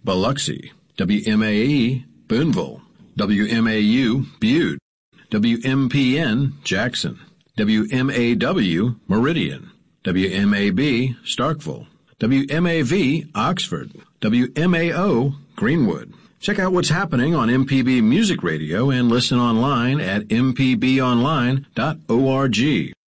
Biloxi, WMAE, Boonville, WMAU, Butte, WMPN, Jackson, WMAW, Meridian, WMAB, Starkville, WMAV, Oxford, WMAO, Greenwood. Check out what's happening on MPB Music Radio and listen online at mpbonline.org.